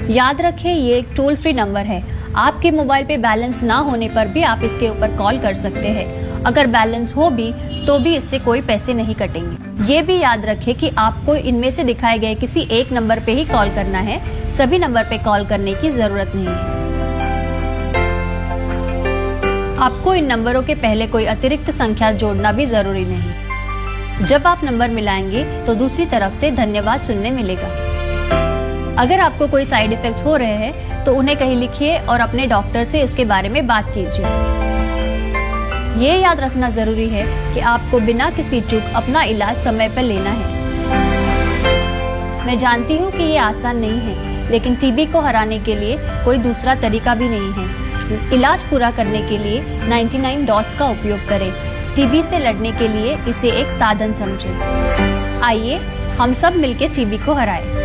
याद रखें, ये एक टोल फ्री नंबर है। आपके मोबाइल पे बैलेंस ना होने पर भी आप इसके ऊपर कॉल कर सकते हैं। अगर बैलेंस हो भी तो भी इससे कोई पैसे नहीं कटेंगे। ये भी याद रखें कि आपको इनमें से दिखाए गए किसी एक नंबर पे ही कॉल करना है, सभी नंबर पे कॉल करने की जरूरत नहीं है। आपको इन नंबरों के पहले कोई अतिरिक्त संख्या जोड़ना भी जरूरी नहीं। जब आप नंबर मिलाएंगे तो दूसरी तरफ से धन्यवाद सुनने मिलेगा। अगर आपको कोई साइड इफेक्ट्स हो रहे हैं तो उन्हें कहीं लिखिए और अपने डॉक्टर से इसके बारे में बात कीजिए। ये याद रखना जरूरी है कि आपको बिना किसी चूक अपना इलाज समय पर लेना है। मैं जानती हूँ कि ये आसान नहीं है, लेकिन टीबी को हराने के लिए कोई दूसरा तरीका भी नहीं है। इलाज पूरा करने के लिए 99 डॉट्स का उपयोग करें। टीबी से लड़ने के लिए इसे एक साधन समझें। आइए हम सब मिलकर टीबी को हराएं।